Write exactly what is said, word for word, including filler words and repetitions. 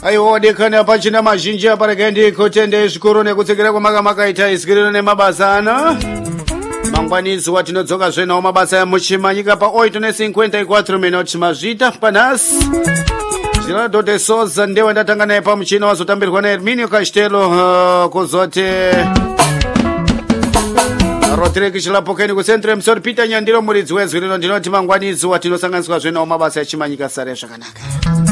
Aiwa dekana pachina mazhinji aparekendi kutende zvikuru nekutsikira kwamakamaka ita isikiriro nemabasa ana. Mangwanizi watinodzoka zvena mabasa ya muchimanyika pa oito ne cinquenta e quatro minutos mazvita panas. Zina dote soza ndewe ndatanga naye pa muchina wazotambirwa na Herminio Castelo uh, kuzote Rotreki chilapokeni kusentre msori Peter Nyandiro muridzi wezwi rino ndinoti mangwanizi watinosanganiswa zvena mabasa ya chimanyika sare zvakanaka.